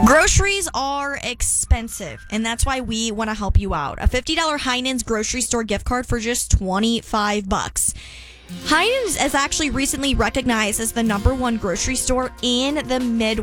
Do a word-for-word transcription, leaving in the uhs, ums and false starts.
Groceries are expensive, and that's why we want to help you out. A fifty dollars Heinen's grocery store gift card for just twenty-five bucks. Heinen's is actually recently recognized as the number one grocery store in the Midwest.